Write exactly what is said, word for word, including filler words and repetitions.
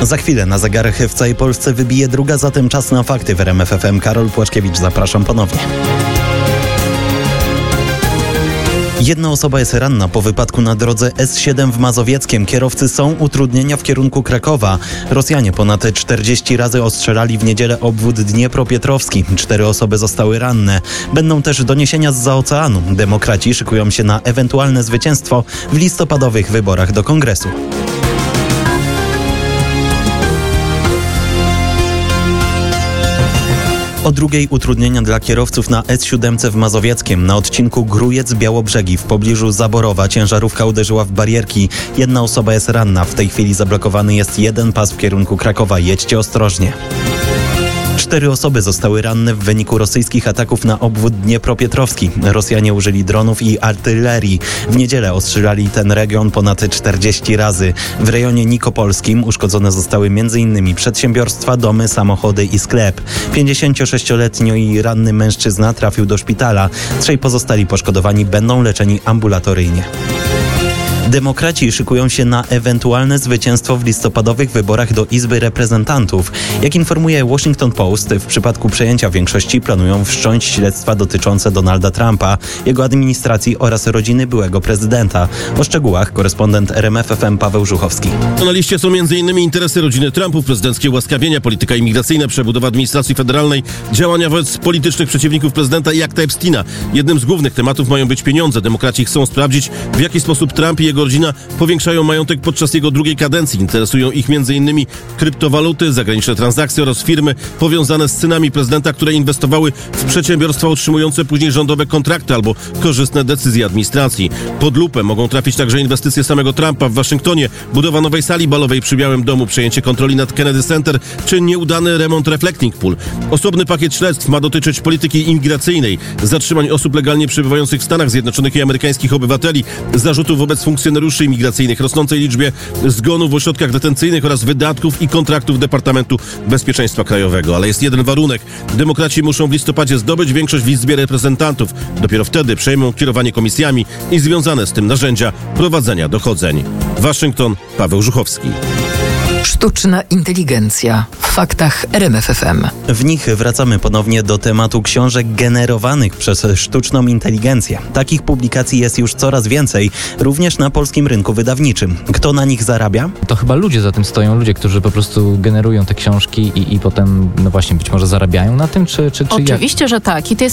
Za chwilę na zegarach w całej Polsce wybije druga, zatem czas na fakty w R M F F M. Karol Płaczkiewicz, zapraszam ponownie. Jedna osoba jest ranna po wypadku na drodze S siedem w Mazowieckiem. Kierowcy są utrudnienia w kierunku Krakowa. Rosjanie ponad czterdzieści razy ostrzelali w niedzielę obwód Dniepropietrowski. Cztery osoby zostały ranne. Będą też doniesienia zza oceanu. Demokraci szykują się na ewentualne zwycięstwo w listopadowych wyborach do Kongresu. O drugiej utrudnienia dla kierowców na S siedem w Mazowieckiem. Na odcinku Grójec-Białobrzegi w pobliżu Zaborowa ciężarówka uderzyła w barierki. Jedna osoba jest ranna. W tej chwili zablokowany jest jeden pas w kierunku Krakowa. Jedźcie ostrożnie. Cztery osoby zostały ranne w wyniku rosyjskich ataków na obwód Dniepropietrowski. Rosjanie użyli dronów i artylerii. W niedzielę ostrzelali ten region ponad czterdzieści razy. W rejonie nikopolskim uszkodzone zostały m.in. przedsiębiorstwa, domy, samochody i sklep. pięćdziesięciosześcioletni ranny mężczyzna trafił do szpitala. Trzej pozostali poszkodowani będą leczeni ambulatoryjnie. Demokraci szykują się na ewentualne zwycięstwo w listopadowych wyborach do Izby Reprezentantów. Jak informuje Washington Post, w przypadku przejęcia większości planują wszcząć śledztwa dotyczące Donalda Trumpa, jego administracji oraz rodziny byłego prezydenta. O szczegółach korespondent R M F F M Paweł Żuchowski. Na liście są m.in. interesy rodziny Trumpów, prezydenckie ułaskawienia, polityka imigracyjna, przebudowa administracji federalnej, działania wobec politycznych przeciwników prezydenta i akta Epsteina. Jednym z głównych tematów mają być pieniądze. Demokraci chcą sprawdzić, w jaki sposób Trump i jego rodzina powiększają majątek podczas jego drugiej kadencji. Interesują ich m.in. kryptowaluty, zagraniczne transakcje oraz firmy powiązane z synami prezydenta, które inwestowały w przedsiębiorstwa otrzymujące później rządowe kontrakty albo korzystne decyzje administracji. Pod lupę mogą trafić także inwestycje samego Trumpa w Waszyngtonie, budowa nowej sali balowej przy Białym Domu, przejęcie kontroli nad Kennedy Center czy nieudany remont Reflecting Pool. Osobny pakiet śledztw ma dotyczyć polityki imigracyjnej, zatrzymań osób legalnie przebywających w Stanach Zjednoczonych i amerykańskich obywateli, zarzutów wobec funkcjonariuszy imigracyjnych, rosnącej liczbie zgonów w ośrodkach detencyjnych oraz wydatków i kontraktów Departamentu Bezpieczeństwa Krajowego. Ale jest jeden warunek. Demokraci muszą w listopadzie zdobyć większość w Izbie Reprezentantów. Dopiero wtedy przejmą kierowanie komisjami i związane z tym narzędzia prowadzenia dochodzeń. Waszyngton, Paweł Żuchowski. Sztuczna inteligencja. W faktach R M F F M. W nich wracamy ponownie do tematu książek generowanych przez sztuczną inteligencję. Takich publikacji jest już coraz więcej, również na polskim rynku wydawniczym. Kto na nich zarabia? To chyba ludzie za tym stoją, ludzie, którzy po prostu generują te książki i, i potem, no właśnie, być może zarabiają na tym, czy, czy, czy Oczywiście, jak? że tak. I to jest